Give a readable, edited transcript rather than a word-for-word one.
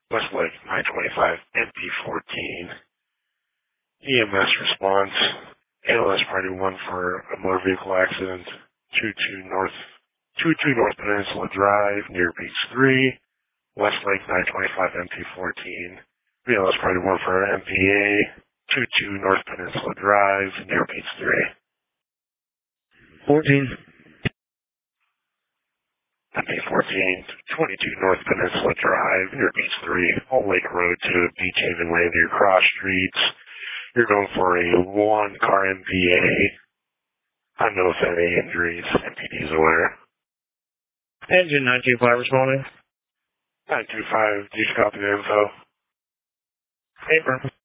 Westlake 925 MP14. EMS response. ALS Party 1 for a motor vehicle accident. 22 North Peninsula Drive near Beach 3. Westlake 925 MP14. ALS Party 1 for MPA. 22 North Peninsula Drive near Beach 3. 14. MP14, 22 North Peninsula Drive near Beach 3. All Lake Road to Beach Haven Way near Cross Streets. You're going for a 1-car MPA. Unknown if any injuries. MPD is aware. Engine 925 responding. 925, do you copy the info? Paper.